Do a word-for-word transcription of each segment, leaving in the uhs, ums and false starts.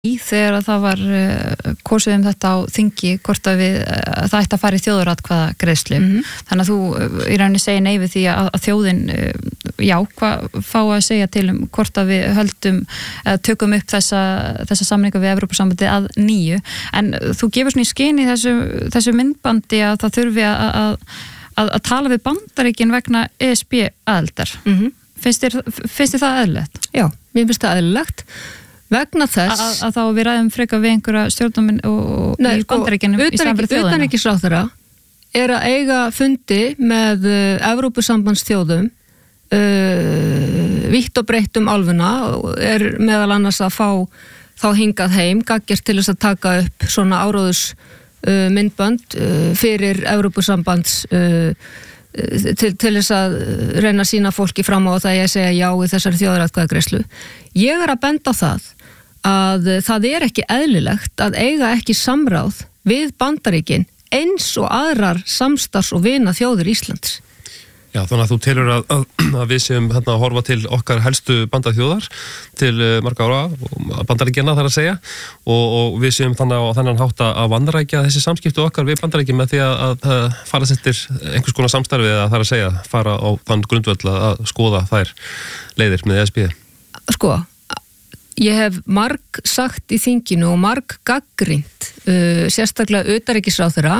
þegar að það var uh, kosið um þetta á þingi hvort að við, uh, það ætti að fara í þjóðaratkvæða greiðslu. Mm-hmm. Þannig að þú uh, í rauninni segir nei við því að, að þjóðin uh, já, hvað fá að segja til um hvort að við höldum uh, tökum upp þessa, þessa samninga við Evrópusambandið að nýju. En uh, þú gefur svona í skyn í þessu, þessu myndbandi að það þurfi að, að, að, að tala við Bandaríkin vegna E S B aðildar. Mm-hmm. Finnst þér, finnst þér það eðlilegt? Já, mér finnst það eðlilegt. Vegna þess að, að þá við ræðum frekar við einhverja stjórnarmenn og í Bandaríkjunum í samverð þjóðina. Utanríkisráðherra er að eiga fundi með uh, Evrópusambandsþjóðum uh, vítt og breytt um álfuna og er meðal annars að fá þá hingað heim, gaggjast til þess að taka upp svona áróðus uh, myndbönd uh, fyrir Evrópusambands uh, til, til þess að reyna að sína fólki fram á það ég segja já í þessari þjóðaratkvæðagreiðslu. Ég er að benda á það að það er ekki eðlilegt að eiga ekki samráð við Bandaríkin eins og aðrar samstarfs- og vina þjóðir Íslands. Já, þannig að þú telur að, að, að við séum hérna að horfa til okkar helstu bandaþjóðar til uh, marga ára, Bandaríkjanna þar að segja og, og við séum þannig á þannig hátt að vanrækja þessi samskiptu okkar við Bandaríkin með því að, að, að fara settir einhvers konar samstarfi eða þar að segja fara á þann grundvöll að skoða þær leiðir með E S B. Sko, ég hef marg sagt í þinginu og marg gagnrýnt uh, sérstaklega utanríkisráðherra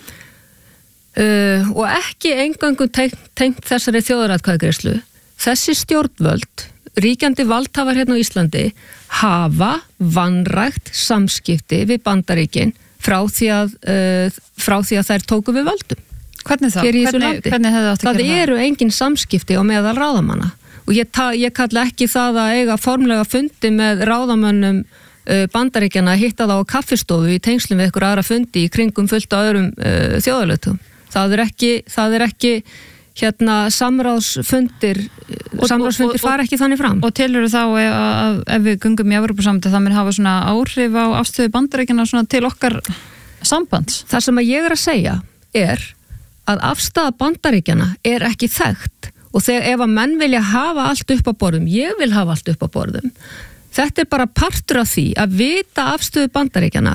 uh, og ekki eingöngu tengt, tengt þessari þjóðaratkvæðagreiðslu. Þessi stjórnvöld, ríkjandi valdhafar hérna á Íslandi, hafa vanrækt samskipti við Bandaríkin frá því að, uh, frá því að þær tóku við völdum. Hvernig það? Hvernig, hvernig hefði átt að það? Það eru engin samskipti á meðal ráðamanna. Og ég, ta, ég kalla ekki það að eiga formlega fundi með ráðamönnum uh, Bandaríkjana að hitta það á kaffistofu í tengslum við ykkur aðra fundi í kringum fullt á öðrum uh, þjóðarleiðtogum. Það er ekki, það er ekki hérna samráðsfundir, og, samráðsfundir og, og, fara ekki þannig fram. Og telur þá ef, að, ef við gungum í Evrópusambandið það mun hafa svona áhrif á afstöðu Bandaríkjana svona til okkar sambands? Það sem að ég er að segja er að afstaða Bandaríkjana er ekki þekkt. Og þegar ef að menn vilja hafa allt upp á borðum, ég vil hafa allt upp á borðum, þetta er bara partur af því að vita afstöðu Bandaríkjana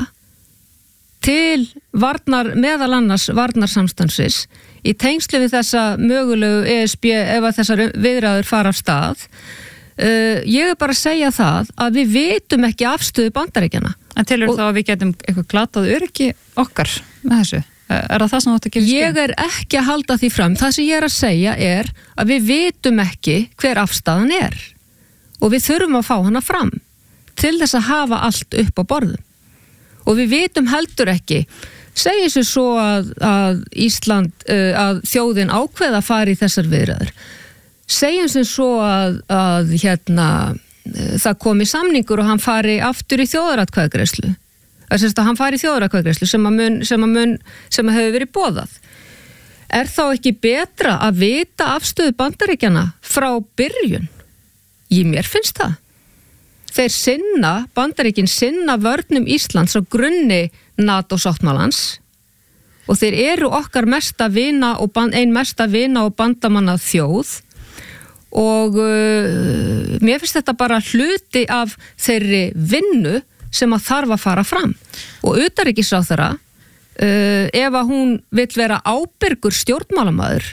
til varnar, meðal annars varnarsamstansis í tengslu við þessa mögulegu E S B ef að þessar viðræður fara af stað. Uh, ég er bara að segja það að við vitum ekki afstöðu Bandaríkjana. En telur þá að við getum eitthvað glatað öryggi okkar með þessu? Er það það sem þú átt að gefa skil? Ég er ekki að halda því fram. Það sem ég er að segja er að við vitum ekki hver afstæðan er og við þurfum að fá hana fram til þess að hafa allt upp á borðum. Og við vitum heldur ekki, segjum sér svo að, að Ísland, uh, að þjóðin ákveða að fara í þessar viðræður. Segjum sér svo að, að hérna, uh, það komi samningur og hann fari aftur í þjóðaratkvæðagreiðslu. Að hann fari í þjóðaratkvæðagreiðslu sem að mun, sem að mun, sem að hefur verið boðað. Er þá ekki betra að vita afstöðu Bandaríkjana frá byrjun? Ég mér finnst það. Þeir sinna, Bandaríkin sinna vörnum Íslands á grunni NATO-sáttmálans og þeir eru okkar mesta vina og band, ein mesta vina og bandamanna þjóð og uh, mér finnst þetta bara hluti af þeirri vinnu sem að þarf að fara fram. Og utanríkisráðherra, uh, ef að hún vill vera ábyrgur stjórnmálamaður,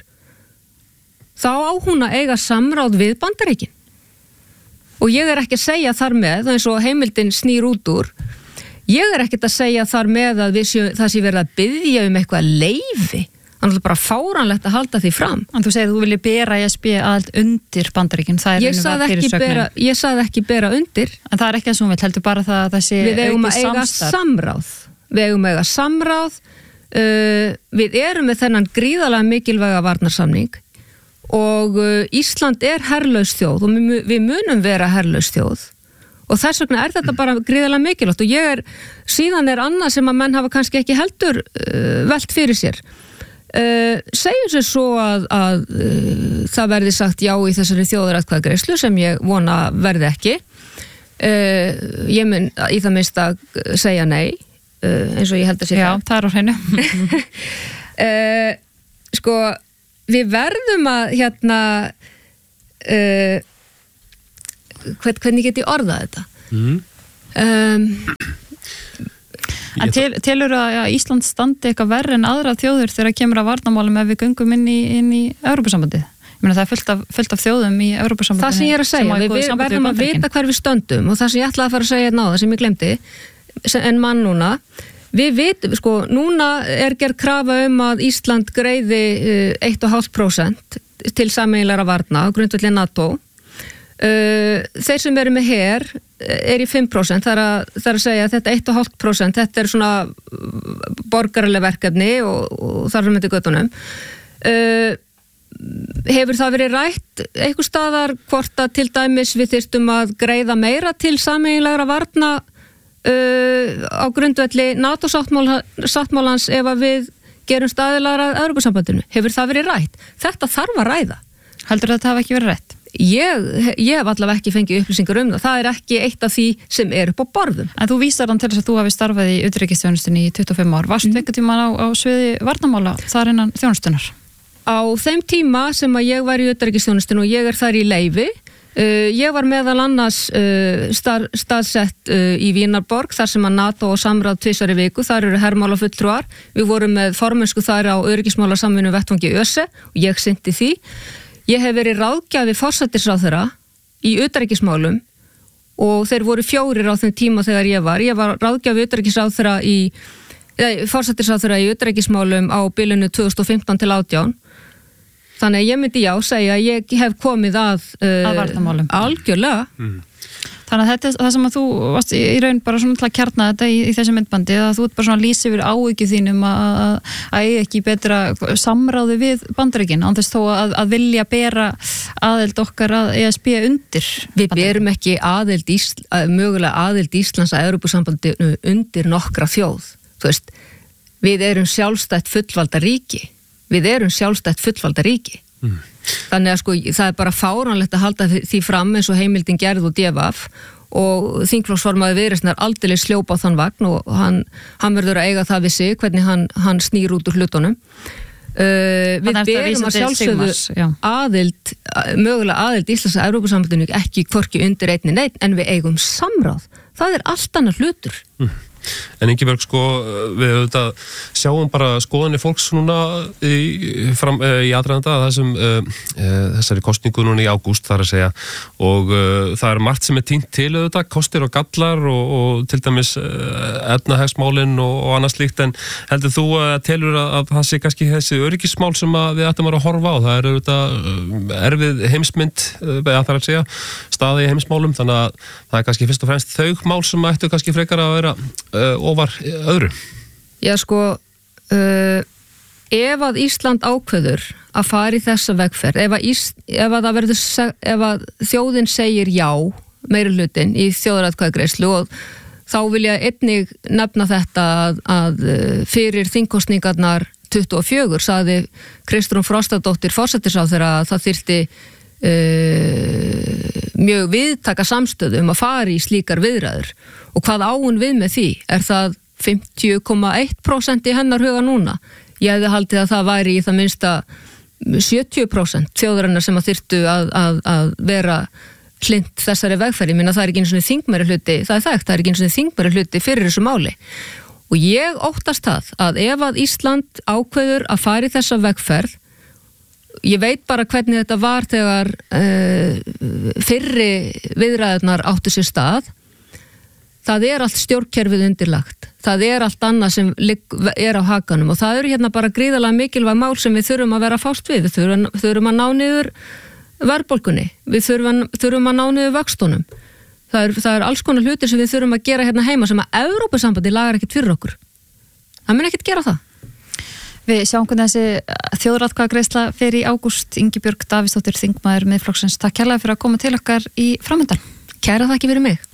þá á hún að eiga samráð við Bandaríkin. Og ég er ekki að segja þar með, eins og heimildin snýr út úr, ég er ekki að segja þar með að séu, það sé verið að biðja um eitthvað leyfi. Þannig að bara fáranlegt að halda því fram. En þú segir að þú vilji bera E S B allt undir Bandaríkin. Ég sagði ekki, ekki bera undir. En það er ekki eins og hún vil, heldur bara það að það sé við eigum að eiga samráð. Við eigum að eiga samráð. Uh, við erum með þennan gríðarlega mikilvæga varnarsamning og uh, Ísland er herlaus þjóð og við, við munum vera herlaus þjóð. Og þess vegna er þetta bara gríðarlega mikilvægt og ég er, síðan er annað sem að menn hafa kannski ekki heldur uh, velt fyrir sér. Uh, segjum sér svo að, að uh, það verði sagt já í þessari þjóðaratkvæðagreiðslu sem ég vona verði ekki uh, ég mun í það minnst að segja nei uh, eins og ég held að sé já, það er á hreinu uh, sko við verðum að hérna uh, hvern, hvernig get ég orðað þetta mm. Um, En til, telur að Ísland standi eitthvað verri en aðra þjóður þegar kemur að varnarmálum ef við göngum inn í, inn í Evrópusambandið? Ég meina það er fullt af, fullt af þjóðum í Evrópusambandinu. Það sem ég er að segja, við, við verðum að vita hver við stöndum og það sem ég ætlaði að fara að segja ná, það sem ég glemdi, en mann núna, við vitum, sko, núna er gerð krafa um að Ísland greiði eitt komma fimm prósent til sameiginlegra varna á grundvelli NATO. Uh, þeir sem eru með her er í fimm prósent, það er að, það er að segja að þetta eitt komma fimm prósent, þetta er svona borgaraleg verkefni og, og þar sem þetta göttunum uh, hefur það verið rætt einhver staðar hvort að til dæmis við þyrstum að greiða meira til sameiginlegra varna uh, á grundvelli NATO-sáttmálans ef að við gerum staðilegar að Evrópusambandinu, hefur það verið rætt? Þetta þarf að ræða. Heldur þetta hafa ekki verið rætt? Ég, ég hef allavega ekki fengið upplýsingar um það. Það er ekki eitt af því sem er upp á borðum. En þú vísar hann til þess að þú hafi starfað í utanríkisþjónustunni í tuttugu og fimm ár. Varst mm. eitthvað tíma á, á sviði varnarmála þar innan þjónustunar? Á þeim tíma sem að ég var í utanríkisþjónustunni og ég er þar í leyfi, uh, ég var meðal annars uh, stað, staðsett uh, í Vínarborg, þar sem að NATO og samráð tvisvar í viku, þar eru hermálafulltrúar. Við vorum með formennsku þar á öryggismálasamvinnu vettvangi ÖSE og ég sinnti því. Ég hef verið ráðgjafi forsætisráðherra í utanríkismálum og þeir voru fjórir á þeim tíma þegar ég var. Ég var ráðgjafi utanríkisráðherra í, forsætisráðherra í utanríkismálum á bilinu tvö þúsund og fimmtán til átján. Þannig að ég myndi já segja að ég hef komið að, uh, að varnarmálum. Algjörlega. Mm. Þannig að þetta er það sem að þú varst í raun bara svona til að kjarna þetta í, í þessi myndbandi, að þú ert bara svona að lýsa yfir áhyggjum þínum að að ekki betra samráði við Bandaríkin án þess þó að, að vilja bera aðild okkar að E S B undir. Við berum ekki aðild Ísl, mögulega aðild Íslands að Evrópusambandinu undir nokkra þjóð. Þú veist, við erum sjálfstætt fullvalda ríki. Við erum sjálfstætt fullvalda ríki. Mm. Þannig að sko það er bara fáránlegt að halda því fram eins og heimildin gerð og D V F og þingflokksformaður Viðreisnar aldeilis sljópa á þann vagn og hann, hann verður að eiga það við sig hvernig hann, hann snýr út úr hlutunum. Uh, við berum að sjálfsögðu aðild, mögulega aðild Íslands að Evrópusambandinu ekki hvorki undir einni neitt en við eigum samráð. Það er allt annar hlutur. Mm. En Ingibjörg, sko, við auðvitað sjáum bara skoðanir fólks núna í, fram, í aðræðanda þessum uh, þessari kosningu núna í ágúst þar að segja og uh, það er margt sem er týnt til auðvitað, kostir og gallar og, og til dæmis uh, efnahagsmálin og, og annað slíkt, en heldur þú að telur að, að það sé kannski þessi öryggismál sem að við ættum að horfa á, það er auðvitað uh, erfið heimsmynd uh, það er að segja, staði í heimsmálum, þannig að það er kannski fyrst og fremst þau mál sem ættu kannski frekar að vera ofar öðru? Já sko uh, ef að Ísland ákveður að fara í þessa vegferð, ef að, Ís, ef að, verður, ef að þjóðin segir já meiri hlutin í þjóðaratkvæðagreiðslu og þá vil ég einnig nefna þetta að, að fyrir þingkosningarnar tuttugu og fjögur sagði Kristrún Frostadóttir forsætisráðherra að það þyrfti uh, mjög viðtaka samstöðu um að fara í slíkar viðræður. Og hvað á hún við með því? Er það fimmtíu komma eitt prósent í hennar huga núna? Ég hefði haldið að það væri í það minnsta sjötíu prósent þjóðarinnar sem að þyrftu að, að, að vera hlint þessari vegferð. Ég minna það er ekki einu svona þingmæri hluti, það er þekkt, það er ekki einu svona þingmæri hluti fyrir þessu máli. Og ég óttast það að ef að Ísland ákveður að fara í þessa vegferð, ég veit bara hvernig þetta var þegar uh, fyrri viðræðurnar áttu sér stað. Það er allt stjórnkerfið undirlagt. Það er allt annað sem er á hakanum og það eru hérna bara gríðarlega mikilvæg mál sem við þurfum að vera að fást við. Við þurfum, þurfum að ná niður verðbólgunni. Við þurfum, þurfum að ná niður vöxtunum. Það er, það er alls konar hlutir sem við þurfum að gera hérna heima sem að Evrópusambandi lagar ekkert fyrir okkur. Það mun ekkert gera það. Við sjáum hvernig þessi þjóðaratkvæðagreiðsla fer í ágúst. Ingibjörg Davíðsdóttir, þingmaður Miðflokksins. Takk kærlega fyrir að koma til okkar í framöndan. Kæra þakki fyrir mig.